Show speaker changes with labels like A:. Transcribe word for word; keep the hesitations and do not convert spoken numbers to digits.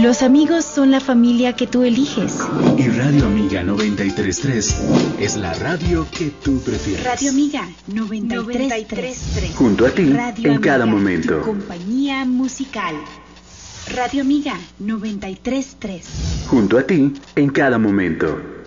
A: Los amigos son la familia que tú eliges.
B: Y Radio Amiga noventa y tres punto tres es la radio que tú prefieres.
A: Radio Amiga noventa y tres punto tres.
B: Junto a ti,
A: Radio
B: en cada
A: Amiga,
B: momento.
A: tu compañía musical. Radio Amiga noventa y tres punto tres.
B: Junto a ti, en cada momento.